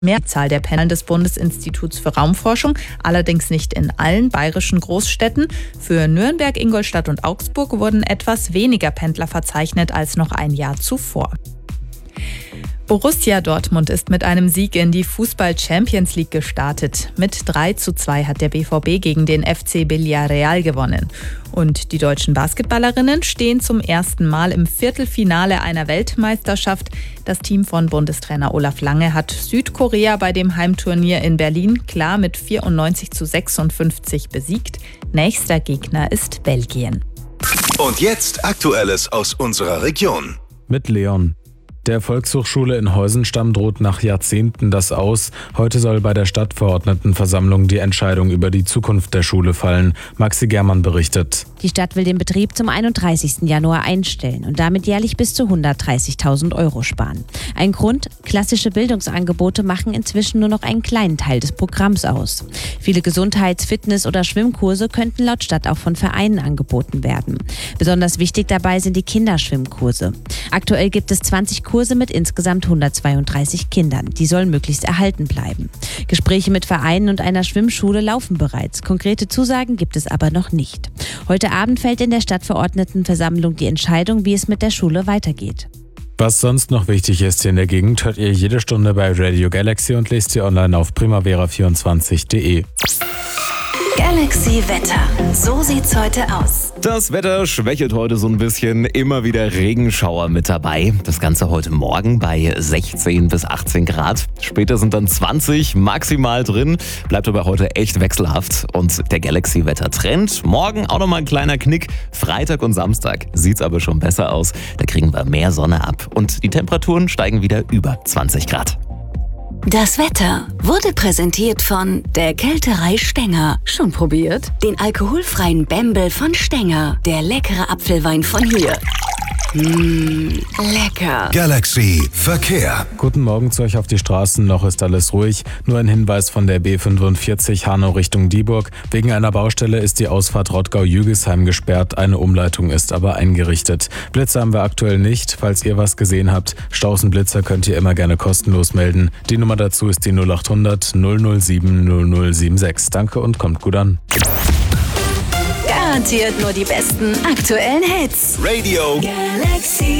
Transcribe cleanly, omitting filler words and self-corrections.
Mehrzahl der Pendler des Bundesinstituts für Raumforschung, allerdings nicht in allen bayerischen Großstädten. Für Nürnberg, Ingolstadt und Augsburg wurden etwas weniger Pendler verzeichnet als noch ein Jahr zuvor. Borussia Dortmund ist mit einem Sieg in die Fußball-Champions League gestartet. Mit 3:2 hat der BVB gegen den FC Villarreal gewonnen. Und die deutschen Basketballerinnen stehen zum ersten Mal im Viertelfinale einer Weltmeisterschaft. Das Team von Bundestrainer Olaf Lange hat Südkorea bei dem Heimturnier in Berlin klar mit 94:56 besiegt. Nächster Gegner ist Belgien. Und jetzt Aktuelles aus unserer Region. Mit Leon. Der Volkshochschule in Heusenstamm droht nach Jahrzehnten das Aus. Heute soll bei der Stadtverordnetenversammlung die Entscheidung über die Zukunft der Schule fallen. Maxi Germann berichtet. Die Stadt will den Betrieb zum 31. Januar einstellen und damit jährlich bis zu 130.000 € sparen. Ein Grund: klassische Bildungsangebote machen inzwischen nur noch einen kleinen Teil des Programms aus. Viele Gesundheits-, Fitness- oder Schwimmkurse könnten laut Stadt auch von Vereinen angeboten werden. Besonders wichtig dabei sind die Kinderschwimmkurse. Aktuell gibt es 20 Kurse mit insgesamt 132 Kindern. Die sollen möglichst erhalten bleiben. Gespräche mit Vereinen und einer Schwimmschule laufen bereits. Konkrete Zusagen gibt es aber noch nicht. Heute Abend fällt in der Stadtverordnetenversammlung die Entscheidung, wie es mit der Schule weitergeht. Was sonst noch wichtig ist hier in der Gegend, hört ihr jede Stunde bei Radio Galaxy und lest ihr online auf primavera24.de. Galaxy Wetter. So sieht's heute aus. Das Wetter schwächelt heute so ein bisschen. Immer wieder Regenschauer mit dabei. Das Ganze heute Morgen bei 16 bis 18 Grad. Später sind dann 20 maximal drin. Bleibt aber heute echt wechselhaft. Und der Galaxy-Wetter-Trend. Morgen auch nochmal ein kleiner Knick. Freitag und Samstag sieht's aber schon besser aus. Da kriegen wir mehr Sonne ab. Und die Temperaturen steigen wieder über 20 Grad. Das Wetter wurde präsentiert von der Kälterei Stenger. Schon probiert? Den alkoholfreien Bembel von Stenger. Der leckere Apfelwein von hier. Lecker. Galaxy Verkehr. Guten Morgen zu euch auf die Straßen. Noch ist alles ruhig. Nur ein Hinweis von der B45 Hanau Richtung Dieburg. Wegen einer Baustelle ist die Ausfahrt Rottgau-Jügesheim gesperrt. Eine Umleitung ist aber eingerichtet. Blitze haben wir aktuell nicht. Falls ihr was gesehen habt, Stausenblitzer könnt ihr immer gerne kostenlos melden. Die Nummer dazu ist die 0800 007 0076. Danke und kommt gut an. Garantiert nur die besten aktuellen Hits. Radio Galaxy.